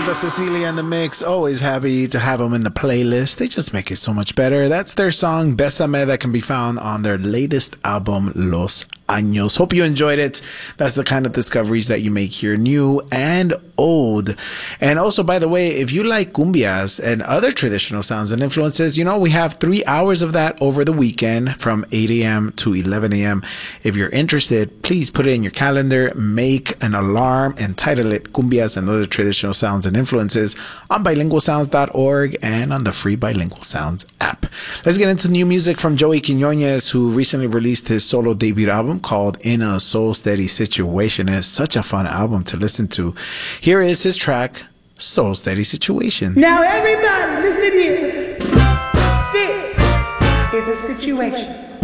Santa Cecilia in the mix. Always happy to have them in the playlist. They just make it so much better. That's their song Bésame that can be found on their latest album Los Años. Hope you enjoyed it. That's the kind of discoveries that you make here, new and old. And also, by the way, if you like cumbias and other traditional sounds and influences, you know, we have 3 hours of that over the weekend from 8 a.m. to 11 a.m. If you're interested, please put it in your calendar, make an alarm, and title it Cumbias and Other Traditional Sounds and Influences on bilingualsounds.org and on the free Bilingual Sounds app. Let's get into new music from Joey Quiñones, who recently released his solo debut album called In a Soul Steady Situation. It's such a fun album to listen to. Here is his track, Soul Steady Situation. Now everybody, listen here. This is a situation.